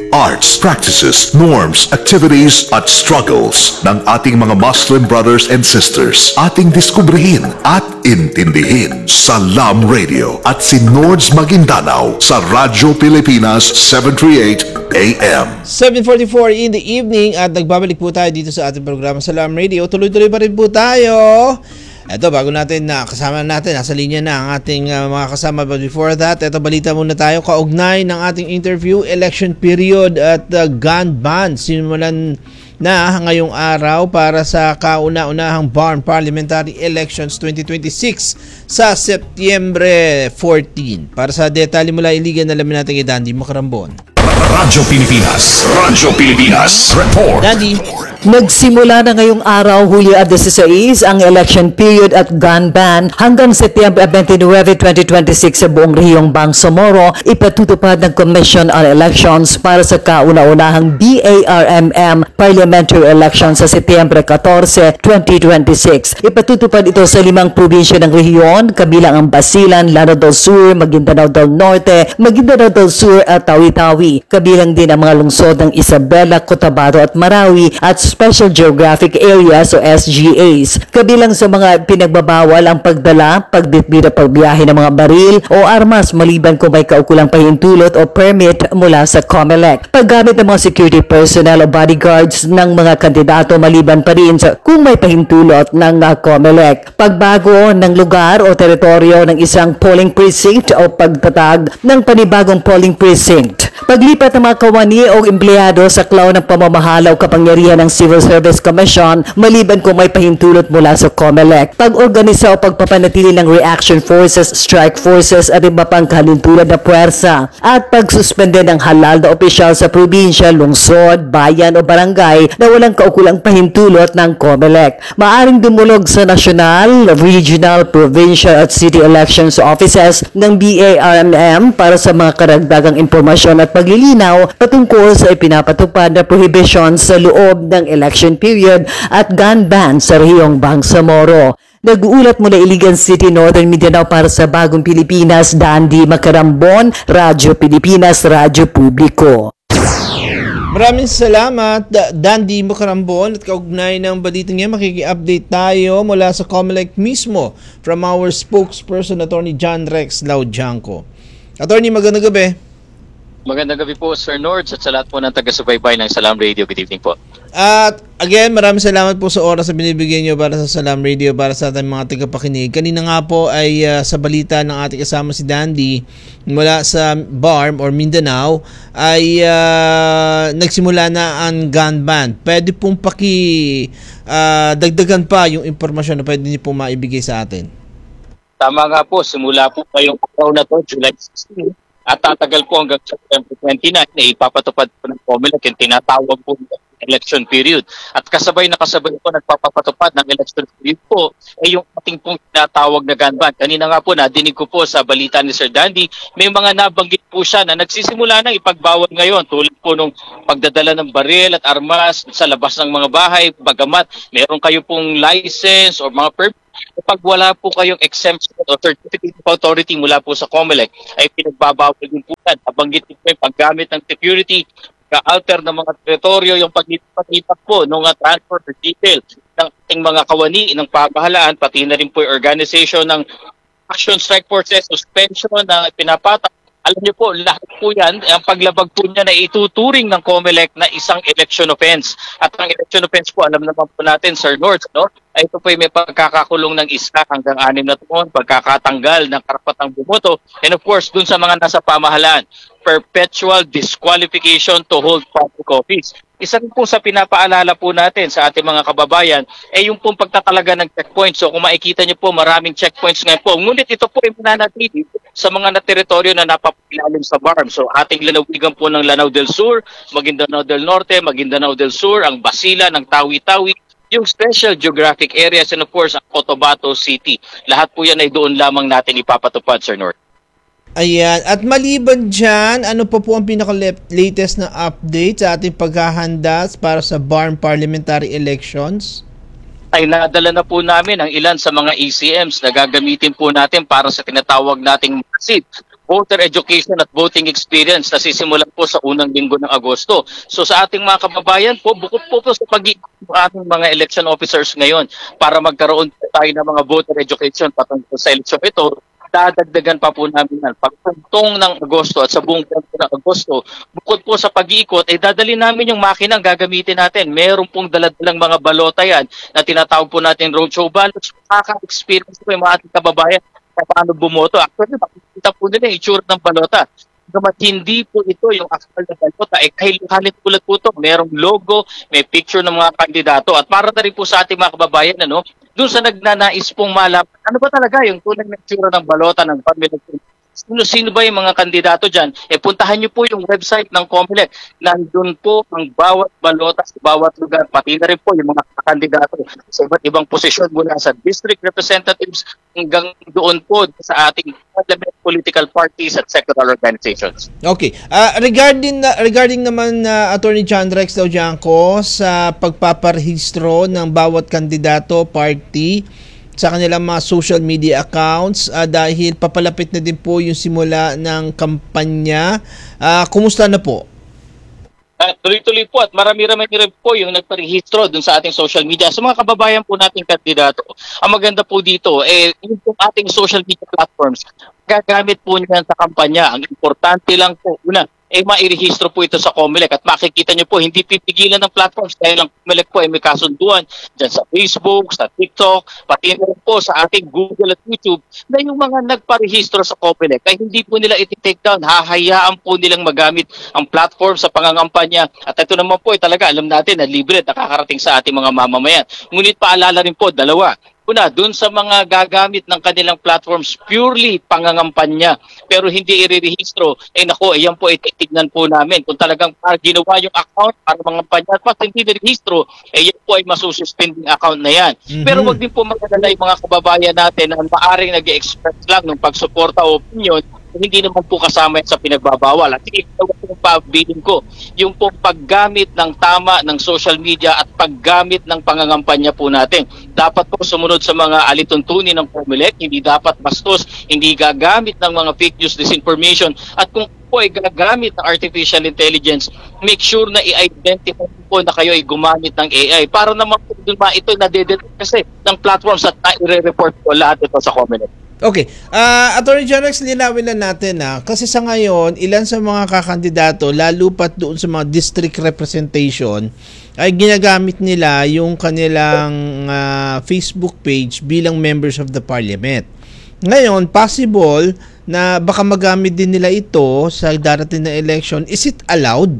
arts, practices, norms, activities at struggles ng ating mga Muslim brothers and sisters. Ating diskubrihin at intindihin sa Lam Radio at si Nords Maguindanao sa Radyo Pilipinas 738 AM. 7:44 in the evening at nagbabalik po tayo dito sa ating programa sa Lam Radio. Tuloy-tuloy pa rin po tayo. Ito, bago natin kasama natin, nasa linya na ang ating mga kasama. But before that, ito, balita muna tayo. Kaugnay ng ating interview, election period at gun ban. Simulan na ngayong araw para sa kauna-unahang BARM Parliamentary Elections 2026 sa Setyembre 14. Para sa detalye mula iligan, alamin natin kay Dandy Macarambon. Radyo Pilipinas Report. Dandy. Nagsimula na ngayong araw, Hulyo 16, ang election period at gun ban hanggang Setyembre 29, 2026 sa buong rehiyong Bangsamoro. Ipatutupad ng Commission on Elections para sa kauna-unahang BARMM Parliamentary Elections sa Setyembre 14, 2026. Ipatutupad ito sa 5 probinsya ng rehiyon, kabilang ang Basilan, Lanao del Sur, Maguindanao del Norte, Maguindanao del Sur at Tawi-Tawi. Kabilang din ang mga lungsod ng Isabela, Cotabato at Marawi at Special Geographic Areas o SGAs. Kabilang sa mga pinagbabawal ang pagdala, pagbitbit at pagbiyahe ng mga baril o armas maliban kung may kaukulang pahintulot o permit mula sa COMELEC. Paggamit ng mga security personnel o bodyguards ng mga kandidato maliban pa rin sa kung may pahintulot ng COMELEC. Pagbago ng lugar o teritoryo ng isang polling precinct o pagtatag ng panibagong polling precinct. Paglipat ng mga kawani o empleyado sa klaw ng pamamahala o kapangyarihan ng Civil Service Commission maliban kung may pahintulot mula sa COMELEC. Pag-organisa o pagpapanatili ng reaction forces, strike forces at iba pang kalintulad na puwersa. At pagsuspende ng halal na opisyal sa probinsya, lungsod, bayan o barangay na walang kaukulang pahintulot ng COMELEC. Maaring dumulog sa national, regional, provincial at city elections offices ng BARMM para sa mga karagdagang impormasyon at paglilinaw patungkol sa ipinapatupad na prohibition sa loob ng election period at gun ban sa rehiyong Bangsamoro. Nag-uulat mula Iligan City, Northern Mindanao para sa Bagong Pilipinas, Dandy Macarambon, Radyo Pilipinas, Radyo Publiko. Maraming salamat, Dandy Macarambon. At kaugnay ng balitang yan, makiki-update tayo mula sa COMELEC mismo from our spokesperson, Attorney John Rex Laudianco. Attorney, magandang gabi. Magandang gabi po, Sir Nords, at sa lahat po ng taga-subaybay ng Salam Radio. Good evening po. At again, maraming salamat po sa oras na binibigay nyo para sa Salam Radio, para sa ating mga tagapakinig. Kanina nga po ay sa balita ng ating kasama si Dandy mula sa BARM or Mindanao ay nagsimula na ang gun ban. Pwede pong dagdagan pa yung impormasyon na pwede niyo po maibigay sa atin. Tama nga po, simula po ngayong araw na to, July 16, at tatagal po hanggang September 29 na ipapatupad po ng COMELEC yung tinatawag po ng election period. At kasabay po nagpapatupad ng election period po ay yung ating pong tinatawag na gun ban. Kanina nga po nadinig ko po sa balita ni Sir Dandy, may mga nabanggit po siya na nagsisimula na ipagbawal ngayon tulad po nung pagdadala ng baril at armas sa labas ng mga bahay, bagamat meron kayo pong license o mga permit. Kapag wala po kayong exemption o certificate of authority mula po sa COMELEC, ay pinagbabawal din po yan. Nabanggit po yung paggamit ng security, ka-alter ng mga teritoryo, yung paglipat po ng transport or detail ng ating mga kawani ng pamahalaan, pati na rin po yung organization ng action strike forces, suspension na pinapatak. Alam niyo po, lahat po yan, ang paglabag po niya na ituturing ng COMELEC na isang election offense. At ang election offense po, alam naman po natin, Sir Nords, no? Ay ito po may pagkakakulong ng 1 hanggang 6 na taon, pagkakatanggal ng karapatang bumoto, and of course, dun sa mga nasa pamahalaan, perpetual disqualification to hold public office. Isa rin po sa pinapaalala po natin sa ating mga kababayan ay yung pong pagtatalaga ng checkpoints. So kung makikita niyo po maraming checkpoints ngayon po. Ngunit ito po ay mananatili sa mga teritoryo na napapilalim sa BARM. So ating lalawigan po ng Lanao del Sur, Maguindanao del Norte, Maguindanao del Sur, ang Basilan, ang Tawi-Tawi, yung Special Geographic Areas, and of course ang Cotabato City. Lahat po yan ay doon lamang natin ipapatupad, Sir North. Ayan. At maliban dyan, ano pa po ang pinaka-latest na update sa ating paghahanda para sa BARM Parliamentary Elections? Ay nadala na po namin ang ilan sa mga ECMs na gagamitin po natin para sa tinatawag nating massive voter education at voting experience na sisimulan po sa unang linggo ng Agosto. So sa ating mga kababayan po, bukod po sa pag-iikot ng ating mga election officers ngayon para magkaroon tayo ng mga voter education patungkol sa election ito, dadagdagan pa po namin yan. Pagpuntong ng Agosto at sa buong kwento ng Agosto, bukod po sa pag-iikot, ay dadali namin yung makinang gagamitin natin. Meron pong daladalang mga balota yan na tinatawag po natin roadshow ballots. Makaka-experience po yung mga ating kababayan kung paano bumoto. Actually, makikita po nila yung itsura ng balota. Gamat hindi po ito yung actual na balota, halit tulad po ito. Merong logo, may picture ng mga kandidato. At para na rin po sa ating mga kababayan, doon sa nagnanais pong malaman, ano ba talaga yung tunay na itsura ng balota ng pamilya? Sino ba yung mga kandidato dyan? Puntahan nyo po yung website ng COMELEC. Nandun po ang bawat balota sa bawat lugar, pati na rin po yung mga kandidato sa iba't ibang posisyon mula sa district representatives hanggang doon po sa ating political parties at sectoral organizations. Okay. Regarding naman Attorney John Rex Daujanco sa pagpaparehistro ng bawat kandidato, party, sa kanilang mga social media accounts dahil papalapit na din po yung simula ng kampanya. Kumusta na po? Tuloy-tuloy po at marami-rami rin po yung nagparehistro dun sa ating social media. Sa mga kababayan po nating kandidato, ang maganda po dito, yung ating social media platforms, gagamit po niyan sa kampanya. Ang importante lang po, una, mairehistro po ito sa COMELEC at makikita nyo po, hindi pipigilan ng platforms dahil ang COMELEC po ay may kasunduan dyan sa Facebook, sa TikTok, pati na rin po sa ating Google at YouTube na yung mga nagparehistro sa COMELEC ay hindi po nila iti-take down, hahayaan po nilang magamit ang platform sa pangangampanya at ito naman po ay talaga alam natin na libre at nakakarating sa ating mga mamamayan. Ngunit paalala rin po, dalawa. Una, dun sa mga gagamit ng kanilang platforms purely pangangampanya pero hindi irerehistro, yan po ititignan po namin. Kung talagang ginawa yung account para mangampanya at pag hindi nirehistro, yan po ay masususpending account na yan. Mm-hmm. Pero wag din po magdala yung mga kababayan natin na maaring nag-express lang ng pagsuporta o opinion, hindi naman po kasama sa pinagbabawal. At ikaw yung pabiling ko, yung pong paggamit ng tama ng social media at paggamit ng pangangampanya po natin. Dapat po sumunod sa mga alituntunin ng COMELEC, hindi dapat bastos, hindi gagamit ng mga fake news, disinformation, at kung po ay gagamit ng artificial intelligence, make sure na i-identify po na kayo ay gumamit ng AI para naman po doon ito na-detect kasi ng platforms at i-report po lahat ito sa COMELEC. Okay. Attorney John Rex, linawin lang natin kasi sa ngayon, ilan sa mga kakandidato, lalo pat doon sa mga district representation, ay ginagamit nila yung kanilang Facebook page bilang members of the parliament. Ngayon, possible na baka magamit din nila ito sa darating na election. Is it allowed?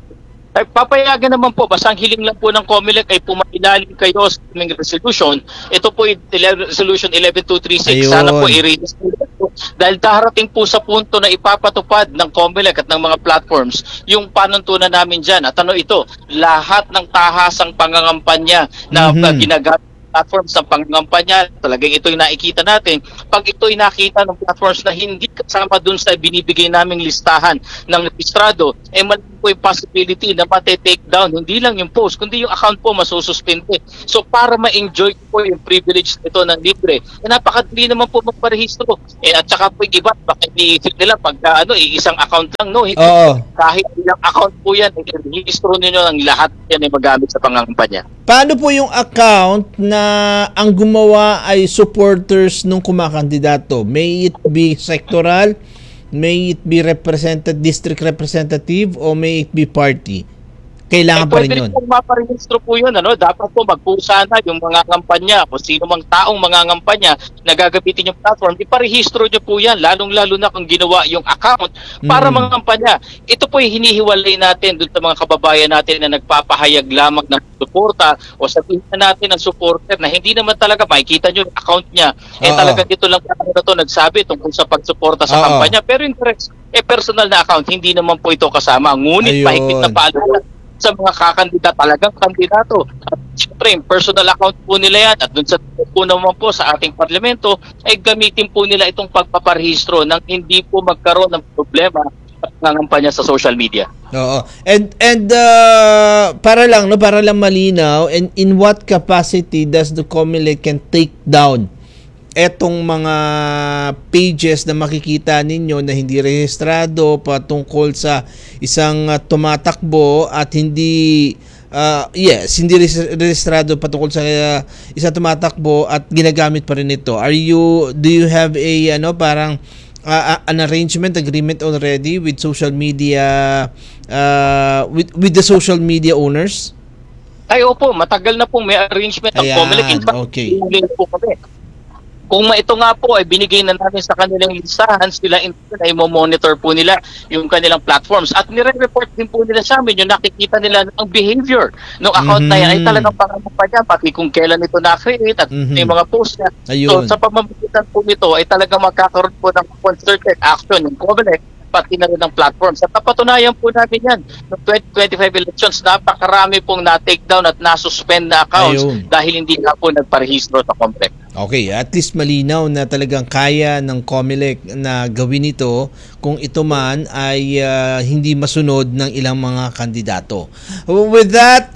Ay, papayagan naman po, basta ang hiling lang po ng COMELEC ay pumailalim kayo sa aming resolution. Ito po yung resolution 11236. Sana po i-register dahil darating po sa punto na ipapatupad ng COMELEC at ng mga platforms yung panuntunan namin dyan. At ito, lahat ng tahasang pangangampanya na ginagamit platforms ng pangangampanya, talagang ito'y nakikita natin. Pag ito'y nakita ng platforms na hindi kasama dun sa binibigay naming listahan ng rehistrado, malaki po yung possibility na mate-take down, hindi lang yung post, kundi yung account po masususpende. So para ma-enjoy po yung privilege nito ng libre, napakadali naman po magparehistro. At saka po yung iba, baka iniisip nila pag isang account lang, no? Hindi, kahit ilang account po yan, i-rehistro ninyo ng lahat yan ay magamit sa pangangampanya. Paano po yung account na ang gumawa ay supporters nung kumakandidato? May it be sectoral, may it be district representative, o may it be party? Kailangan pa rin yun. Pwede rin maparehistro po yun. Dapat po magpusana yung mga ngampanya. Kung sino mang taong mga ngampanya na gagamitin yung platform, iparehistro nyo po yan. Lalong-lalo na kung ginawa yung account para mga ngampanya. Ito po yung hinihiwalay natin doon sa mga kababayan natin na nagpapahayag lamang ng suporta o sabihin na natin ng supporter na hindi naman talaga makikita nyo yung account niya. Talagang ito lang nagsabi tungkol sa pagsuporta sa kampanya. Pero yung personal na account, hindi naman po ito kasama. Ngunit mahigpit na paalala sa mga kakandidato, talagang kandidato. At siyempre, yung personal account po nila yan at dun sa po naman po sa ating parlamento, ay gamitin po nila itong pagpaparehistro nang hindi po magkaroon ng problema ng kampanya sa social media. Oo. And para lang malinaw, and in what capacity does the COMELEC can take down etong mga pages na makikita ninyo na hindi rehistrado patungkol sa isang tumatakbo at hindi hindi rehistrado patungkol sa isang tumatakbo at ginagamit pa rin ito. Do you have a parang an arrangement agreement already with social media with the social media owners? Ay, opo, matagal na pong may arrangement ang COMELEC. In fact, okay. Po kami. Kung ito nga po ay binigay na natin sa kanilang listahan, sila ay monitor po nila yung kanilang platforms at nire-report din po nila sa amin yung nakikita nila ng behavior ng account na yan ay talagang pangalan pa niya, pati kung kailan ito na-create at yung mga post niya. So sa pamamagitan po nito ay talagang magkakaroon po ng concerted action yung COMELEC pati na rin ng platforms. At napatunayan po namin yan. Noong 2025 elections, napakarami pong na-take down at na-suspend na accounts dahil hindi na po nagparehistro sa COMELEC. Okay, at least malinaw na talagang kaya ng COMELEC na gawin ito kung ito man ay hindi masunod ng ilang mga kandidato. With that,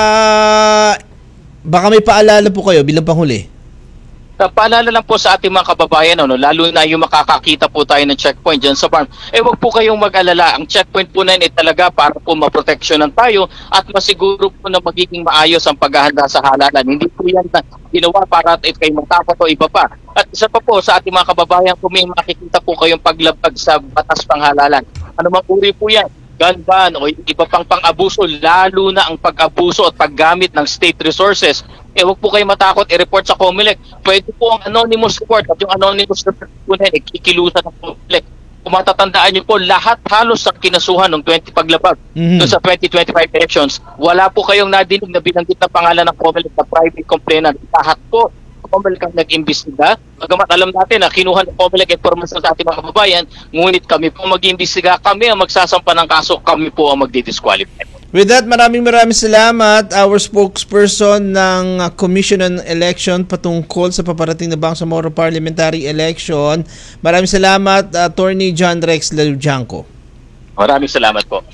baka may paalala po kayo bilang panghuli. Paalala lang po sa ating mga kababayan, lalo na yung makakakita po tayo ng checkpoint dyan sa farm. Huwag po kayong mag-alala. Ang checkpoint po na yun ay talaga para po maproteksyonan tayo at masiguro po na magiging maayos ang paghahanda sa halalan. Hindi po yan na ginawa para kayo matakot o iba pa. At isa pa po sa ating mga kababayan, kung may makikita po kayong paglabag sa batas panghalalan. Ano mang uri po yan? Gun ban o iba pang pang-abuso, lalo na ang pag-abuso at paggamit ng state resources. Huwag po kayo matakot, i-report sa COMELEC. Pwede po ang anonymous report at yung anonymous report po na yun, ikikilusan ng COMELEC. Kung matatandaan nyo po, lahat halos sa kinasuhan ng 20 paglabag sa 2025 elections, wala po kayong nadinig na binanggit na pangalan ng COMELEC na private complainant. Lahat po COMELEC ang nag-imbestiga. Bagamat alam natin na kinuha ng COMELEC informasyon sa ating mga kababayan, ngunit kami po mag-imbestiga, kami ang magsasampa ng kaso, kami po ang magdi-disqualify. With that, maraming salamat. Our spokesperson ng Commission on Election patungkol sa paparating na Bangsamoro Parliamentary Election. Maraming salamat, Attorney John Rex Lalujanco. Maraming salamat po.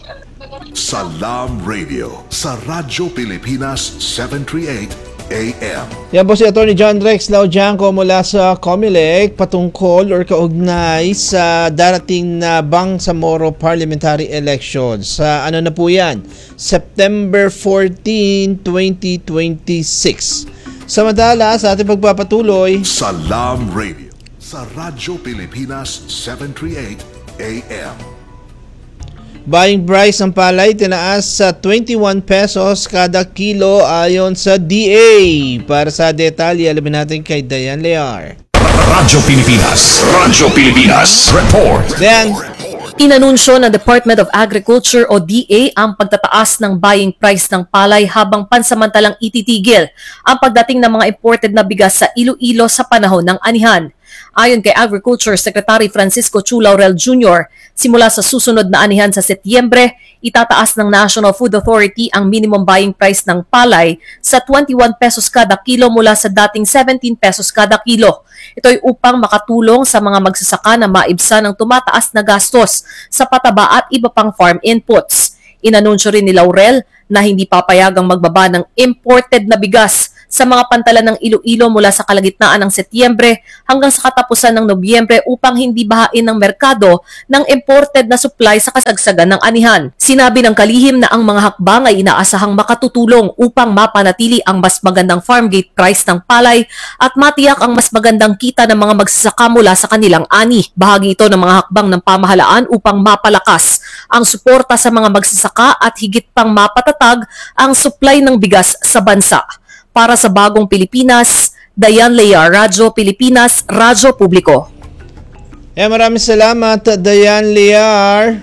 Salam Radio sa Radyo Pilipinas 738 AM. Yan po si Attorney John Rex Lalujanco mula sa COMELEC patungkol or kaugnay sa darating na Bangsamoro Parliamentary Elections. Sa ano na po yan? September 14, 2026. Samantala sa ating pagpapatuloy, Salam Radio sa Radyo Pilipinas 738 AM. buying price ng palay tinaas sa 21 pesos kada kilo ayon sa DA. Para sa detalye, alamin natin kay Dayan Lear. Radyo Pilipinas Report. Dayan. Inanunsyo ng Department of Agriculture o DA ang pagtataas ng buying price ng palay habang pansamantalang ititigil ang pagdating ng mga imported na bigas sa Iloilo sa panahon ng anihan. Ayon kay Agriculture Secretary Francisco Chu Laurel Jr., simula sa susunod na anihan sa Setyembre, itataas ng National Food Authority ang minimum buying price ng palay sa 21 pesos kada kilo mula sa dating 17 pesos kada kilo. Ito ay upang makatulong sa mga magsasaka na maibsan ang tumataas na gastos sa pataba at iba pang farm inputs. Inanunsyo rin ni Laurel na hindi papayagang magbaba ng imported na bigas sa mga pantalan ng Iloilo mula sa kalagitnaan ng Setyembre hanggang sa katapusan ng Nobyembre upang hindi bahain ng merkado ng imported na supply sa kasagsagan ng anihan. Sinabi ng kalihim na ang mga hakbang ay inaasahang makatutulong upang mapanatili ang mas magandang farm gate price ng palay at matiyak ang mas magandang kita ng mga magsasaka mula sa kanilang ani. Bahagi ito ng mga hakbang ng pamahalaan upang mapalakas ang suporta sa mga magsasaka at higit pang mapatatag ang supply ng bigas sa bansa. Para sa Bagong Pilipinas, Dayan Lear, Radyo Pilipinas, Radyo Publiko. Maraming salamat, Dayan Lear.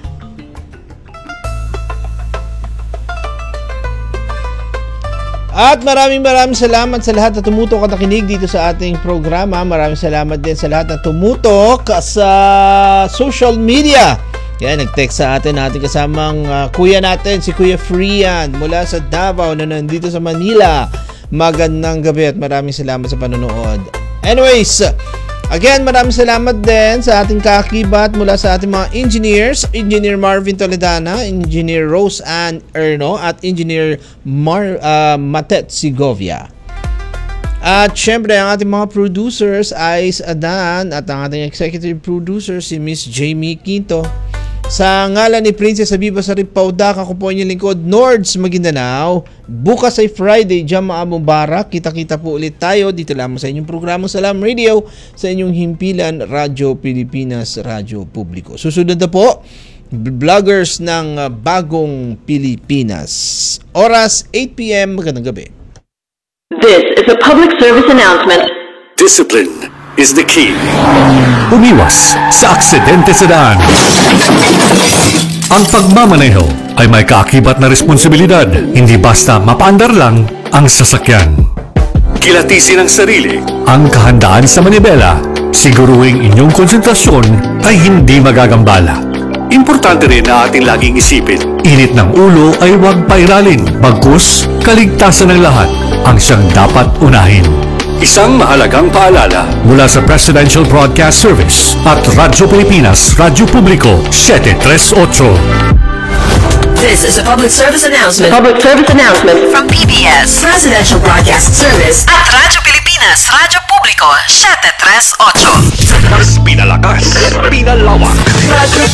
At maraming salamat sa lahat na tumutok at nakinig dito sa ating programa. Maraming salamat din sa lahat na tumutok sa social media. Yan, nag-text sa atin kasamang kuya natin, si Kuya Frian mula sa Davao na nandito sa Manila. Magandang gabi at maraming salamat sa panonood. Anyways, again, maraming salamat din sa ating kakibat mula sa ating mga engineers, Engineer Marvin Toledana, Engineer Rose Ann Erno, at Engineer Matet Segovia. At syempre, ang ating mga producers, Ice Adan, at ang ating executive producer, si Miss Jamie Quinto. Sa ngalan ni Princess Abiba Sarip Paudak, ako po inyong lingkod, Nords Maguindanao. Bukas ay Friday, Jama Mubarak. Kita-kita po ulit tayo dito lamang sa inyong programang Salam Radio, sa inyong himpilan, Radyo Pilipinas, Radyo Publiko. Susunod na po, vloggers ng Bagong Pilipinas. Oras 8 p.m. Magandang gabi. This is a public service announcement. Discipline is the key. Umiwas sa aksidente sa daan. Ang pagmamaneho ay may kaakibat na responsibilidad. Hindi basta mapaandar lang ang sasakyan. Kilatisin ang sarili, ang kahandaan sa manibela. Siguruhing inyong konsentrasyon ay hindi magagambala. Importante rin na ating laging isipin, init ng ulo ay huwag pairalin. Bagkus, kaligtasan ng lahat ang siyang dapat unahin. Isang mahalagang paalala mula sa Presidential Broadcast Service at Radyo Pilipinas, Radyo Publiko, 738. This is a public service announcement Public service announcement. from PBS, Presidential Broadcast Service at Radyo Pilipinas, Radyo Publiko, 738. Mas pinalakas, pinalawak. Radyo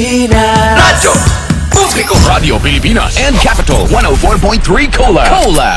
Pilipinas. Radyo Publiko Radio Pilipinas and Capital 104.3 Cola.